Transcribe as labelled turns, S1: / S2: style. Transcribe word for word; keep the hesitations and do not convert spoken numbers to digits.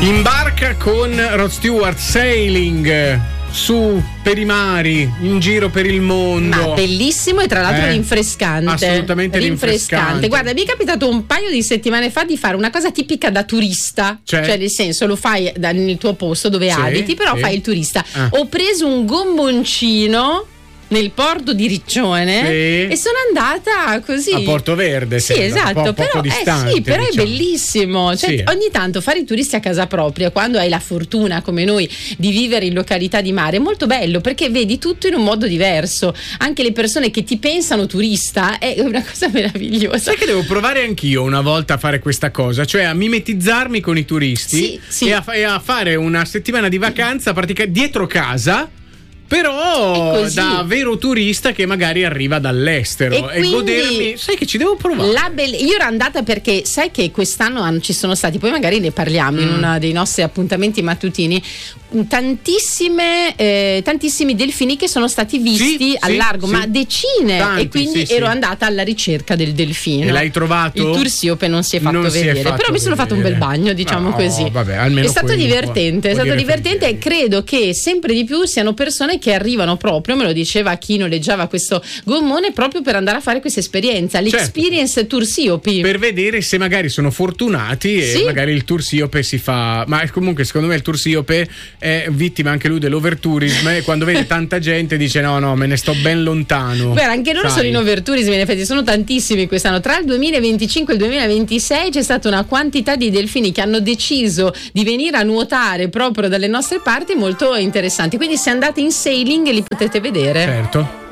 S1: In barca con Rod Stewart, Sailing, su per i mari, in giro per il mondo.
S2: Ma bellissimo e tra l'altro
S1: eh,
S2: rinfrescante.
S1: Assolutamente rinfrescante. rinfrescante.
S2: Guarda, mi è capitato un paio di settimane fa di fare una cosa tipica da turista, cioè, cioè nel senso lo fai da, nel tuo posto dove sì, abiti, però sì. fai il turista. Ah. Ho preso un gomboncino nel porto di Riccione sì. e sono andata così
S1: a Porto Verde,
S2: sì esatto,
S1: po-
S2: però,
S1: distante,
S2: eh, sì, però
S1: diciamo.
S2: È bellissimo, cioè, sì. ogni tanto fare i turisti a casa propria quando hai la fortuna come noi di vivere in località di mare è molto bello perché vedi tutto in un modo diverso, anche le persone che ti pensano turista è una cosa meravigliosa.
S1: Sai che devo provare anch'io una volta a fare questa cosa, cioè a mimetizzarmi con i turisti
S2: sì, sì.
S1: E, a, e a fare una settimana di vacanza praticamente dietro casa, però da vero turista che magari arriva dall'estero e, e godermi, sai che ci devo provare.
S2: La be- io ero andata perché sai che quest'anno hanno, ci sono stati, poi magari ne parliamo mm. in uno dei nostri appuntamenti mattutini, tantissime eh, tantissimi delfini che sono stati visti sì, al largo, sì, ma decine
S1: tanti,
S2: e quindi
S1: sì,
S2: ero
S1: sì.
S2: andata alla ricerca del delfino.
S1: E l'hai trovato?
S2: Il Tursiope non si è fatto
S1: non
S2: vedere,
S1: è fatto
S2: però mi sono
S1: vedere.
S2: fatto un bel bagno, diciamo
S1: no,
S2: così.
S1: Vabbè, almeno
S2: è stato divertente, è stato divertente e credo che sempre di più siano persone che arrivano proprio, me lo diceva chi noleggiava questo gommone, proprio per andare a fare questa esperienza, l'experience certo. Tursiope,
S1: per vedere se magari sono fortunati e sì. magari il Tursiope si fa, ma comunque secondo me il Tursiope è vittima anche lui dell'overtourism e quando vede tanta gente dice no no me ne sto ben lontano.
S2: Beh, anche loro sai. Sono in overtourism, in effetti sono tantissimi quest'anno. Tra il duemilaventicinque e il duemilaventisei c'è stata una quantità di delfini che hanno deciso di venire a nuotare proprio dalle nostre parti molto interessanti, quindi se andate in sailing li potete vedere.
S1: Certo.